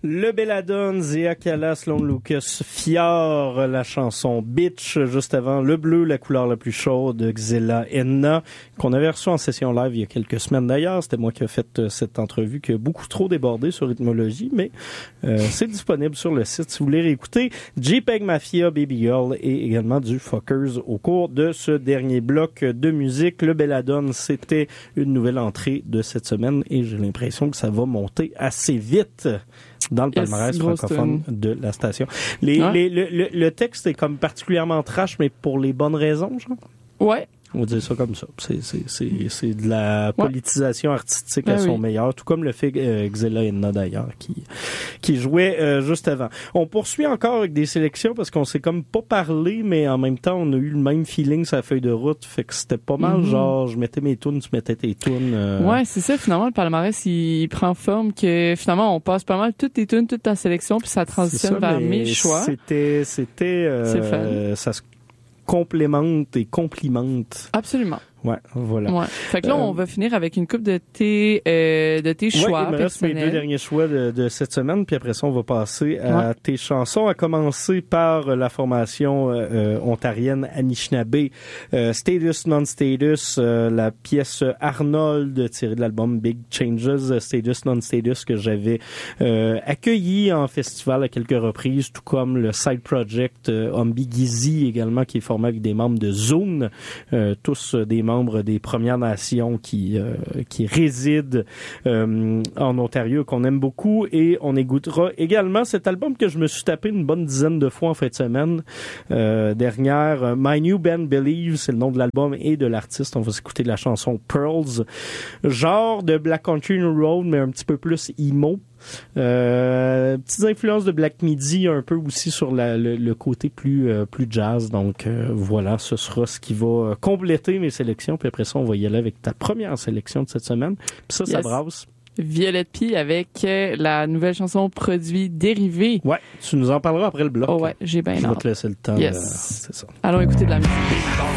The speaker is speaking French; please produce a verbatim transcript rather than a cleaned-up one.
Le Belladone, Zia Callas, Lone Lucas, Fior, la chanson Bitch, juste avant Le Bleu, la couleur la plus chaude, Xela Enna, qu'on avait reçu en session live il y a quelques semaines d'ailleurs. C'était moi qui ai fait euh, cette entrevue qui a beaucoup trop débordé sur Rythmologie, mais euh, c'est disponible sur le site si vous voulez réécouter. JPEG Mafia, Baby Girl et également du Fuckers au cours de ce dernier bloc de musique. Le Belladone, c'était une nouvelle entrée de cette semaine et j'ai l'impression que ça va monter assez vite dans le yes, palmarès francophone tune. de la station. Les, ouais. les, le, le, le texte est comme particulièrement trash, mais pour les bonnes raisons, genre? Ouais. On va dire ça comme ça. C'est, c'est, c'est, c'est de la politisation ouais. artistique ben à son oui. meilleur, tout comme le fait euh, Xela Enna d'ailleurs, qui, qui jouait euh, juste avant. On poursuit encore avec des sélections parce qu'on s'est comme pas parlé, mais en même temps, on a eu le même feeling sur la feuille de route, fait que c'était pas mal, mm-hmm. genre, je mettais mes tunes, tu mettais tes tunes. Euh... Ouais, c'est ça, finalement, le palmarès, il prend forme que, finalement, on passe pas mal toutes tes tunes, toute ta sélection, puis ça transitionne ça, vers mes choix. C'était, c'était, euh, c'est fun. Ça se complémente et complimente. Absolument. Ouais, voilà. Ouais. Fait que là, euh, on va finir avec une coupe de tes, euh, de tes choix ouais, il me reste mes deux derniers choix de, de cette semaine, puis après ça, on va passer à ouais. tes chansons, à commencer par la formation euh, ontarienne Anishinaabe, euh, Status Non-Status, euh, la pièce Arnold tirée de l'album Big Changes, Status Non-Status que j'avais euh, accueilli en festival à quelques reprises, tout comme le side project euh, Ombi Gizi également, qui est formé avec des membres de Zune, euh, tous des membres membres des Premières Nations qui euh, qui résident euh, en Ontario, qu'on aime beaucoup, et on écoutera également cet album que je me suis tapé une bonne dizaine de fois en fin de semaine euh, dernière. My New Band Believe, c'est le nom de l'album et de l'artiste. On va s'écouter la chanson Pearls, genre de Black Country New Road, mais un petit peu plus emo. Euh, petites influences de Black Midi un peu aussi sur la, le, le côté plus euh, plus jazz, donc euh, voilà, ce sera ce qui va compléter mes sélections, puis après ça on va y aller avec ta première sélection de cette semaine, puis ça, yes. ça brasse. Violette P avec euh, la nouvelle chanson Produits dérivés. Ouais, tu nous en parleras après le bloc. Oh ouais, j'ai bien hâte. Je vais te laisser le temps. Yes. De... C'est ça. Allons écouter de la musique.